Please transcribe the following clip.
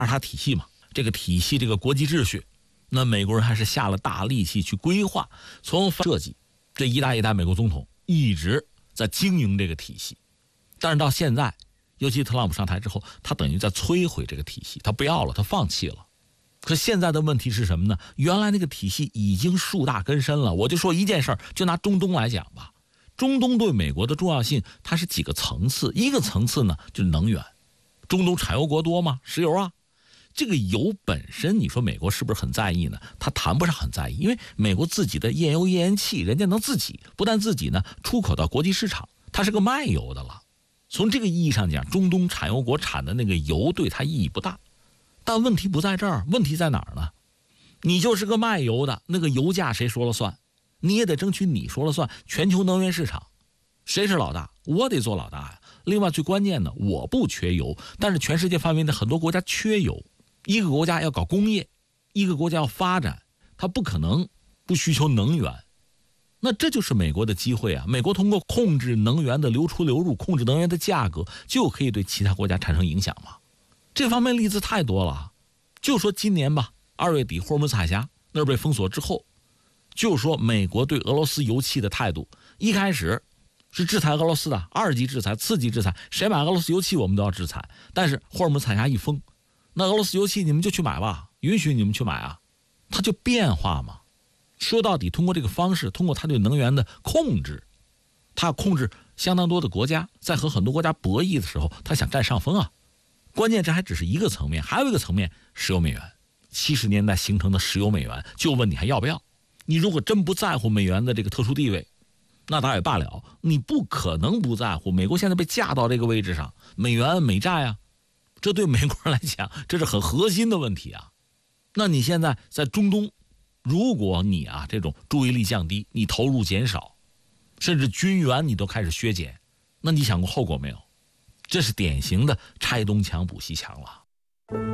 二塔体系嘛，这个体系这个国际秩序，那美国人还是下了大力气去规划，从设计这一代一代美国总统一直在经营这个体系。但是到现在，尤其特朗普上台之后，他等于在摧毁这个体系，他不要了，他放弃了。可现在的问题是什么呢？原来那个体系已经树大根深了。我就说一件事儿，就拿中东来讲吧，中东对美国的重要性它是几个层次，一个层次呢就是能源，中东产油国多吗？石油啊，这个油本身你说美国是不是很在意呢？他谈不上很在意，因为美国自己的页油页岩气人家能自己，不但自己呢出口到国际市场，它是个卖油的了。从这个意义上讲，中东产油国产的那个油对它意义不大。但问题不在这儿，问题在哪儿呢？你就是个卖油的，那个油价谁说了算？你也得争取你说了算。全球能源市场谁是老大？我得做老大呀。另外最关键的，我不缺油，但是全世界范围内很多国家缺油。一个国家要搞工业，一个国家要发展，它不可能不需求能源。那这就是美国的机会啊！美国通过控制能源的流出流入，控制能源的价格，就可以对其他国家产生影响嘛。这方面例子太多了。就说今年吧，2月底霍尔木兹海峡那儿被封锁之后，就说美国对俄罗斯油气的态度，一开始是制裁俄罗斯的，2级制裁、次级制裁，谁买俄罗斯油气我们都要制裁。但是霍尔木兹海峡一封，那俄罗斯油气你们就去买吧，允许你们去买啊，它就变化嘛。说到底，通过这个方式，通过它对能源的控制，它要控制相当多的国家，在和很多国家博弈的时候，它想占上风啊。关键这还只是一个层面，还有一个层面，石油美元。70年代形成的石油美元，就问你还要不要？你如果真不在乎美元的这个特殊地位，那倒也罢了，你不可能不在乎。美国现在被架到这个位置上，美元美债啊，这对美国人来讲，这是很核心的问题啊。那你现在在中东，如果你啊这种注意力降低，你投入减少，甚至军援你都开始削减，那你想过后果没有？这是典型的拆东墙补西墙了。